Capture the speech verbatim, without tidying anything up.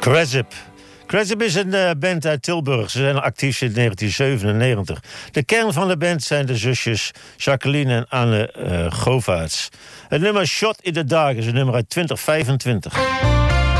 Cresip. Cresip is een uh, band uit Tilburg. Ze zijn actief sinds negentien zevenennegentig. De kern van de band zijn de zusjes Jacqueline en Anne uh, Govaerts. Het nummer Shot in the Dark is een nummer uit twintig vijfentwintig.